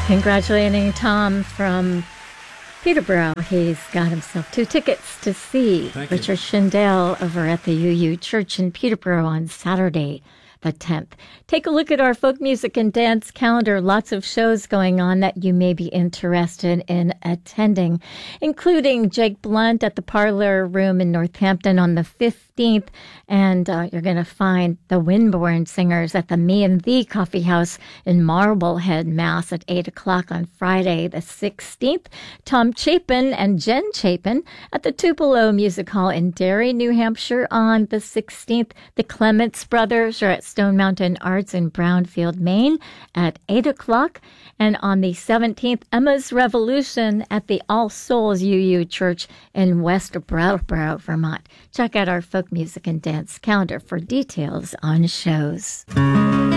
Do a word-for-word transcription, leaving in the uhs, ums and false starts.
Congratulating Tom from Peterborough. He's got himself two tickets to see Thank you. Richard Schindel over at the U U Church in Peterborough on Saturday, the tenth. Take a look at our folk music and dance calendar. Lots of shows going on that you may be interested in attending, including Jake Blunt at the Parlor Room in Northampton on the fifteenth. And uh, you're going to find the Winborn Singers at the Me and Thee Coffee House in Marblehead, Mass. At eight o'clock on Friday the sixteenth. Tom Chapin and Jen Chapin at the Tupelo Music Hall in Derry, New Hampshire on the sixteenth. The Clements Brothers are at Stone Mountain Arts in Brownfield, Maine at eight o'clock. And on the seventeenth, Emma's Revolution at the All Souls U U Church in West Brattleboro, Vermont. Check out our folk music and dance calendar for details on shows.